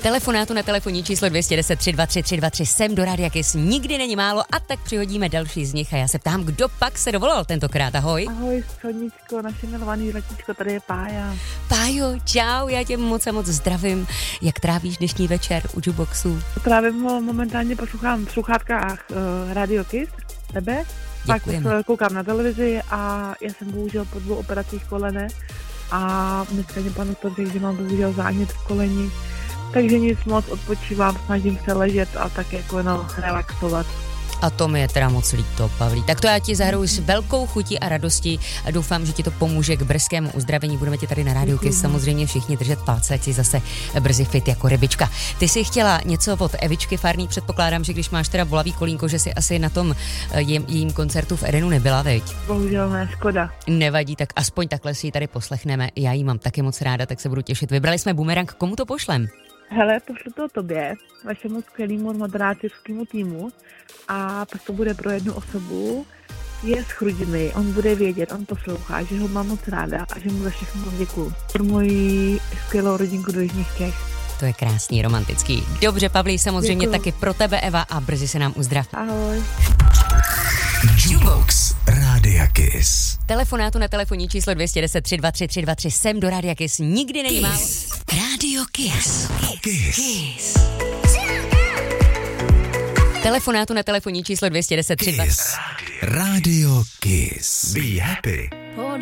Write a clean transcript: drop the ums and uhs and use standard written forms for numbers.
Telefonátu na telefonní číslo 210 323 323 sem do Rádia Kiss nikdy není málo a tak přihodíme další z nich a já se ptám, kdo pak se dovolal tentokrát. Ahoj. Ahoj, Soničko, naše milovaný letičko, tady je Pája. Pájo, čau, já tě moc zdravím. Jak trávíš dnešní večer u Juboxu? Trávím ho momentálně, poslouchám v sluchátkách Radio Kiss, tebe. Děkujeme. Pak koukám na televizi a já jsem bohužel po 2 operacích kolene a dneska mě pan doktor řekl, že mám bohužel zánět v koleni. Takže nic moc, odpočívám, snažím se ležet a tak jako relaxovat. A to mi je teda moc líto, Pavlí. Tak to já ti zahraju s velkou chutí a radostí a doufám, že ti to pomůže k brzkému uzdravení. Budeme ti tady na Rádiu Kiss samozřejmě všichni držet palce, ať si zase brzy fit jako rybička. Ty jsi chtěla něco od Evičky Farný, předpokládám, že když máš teda bolavý kolínko, že si asi na tom jejím koncertu v Edenu nebyla, veď? Bohužel ne, škoda. Nevadí, tak aspoň takhle si ji tady poslechneme. Já jí mám taky moc ráda, tak se budu těšit. Vybrali jsme bumerang, komu to pošlem? Hele, pošlu to tobě, vašemu skvělému moderátorskému týmu a pak to bude pro jednu osobu. Je z Chrudimi, on bude vědět, on poslouchá, že ho mám moc ráda a že mu za všechno děkuju. Pro moji skvělou rodinku do Jižních Čech. To je krásný, romantický. Dobře, Pavlí, samozřejmě Děkuju. Taky pro tebe, Eva, a brzy se nám uzdrav. Ahoj. Jubox Rádia Kiss. Telefonátu na telefonní číslo 210 323 323 sem do Rádia Kiss nikdy není málo. Rádio Kiss. Kiss. Telefonátu na telefonní číslo 210 323. Kiss. Radio Kiss. Be happy.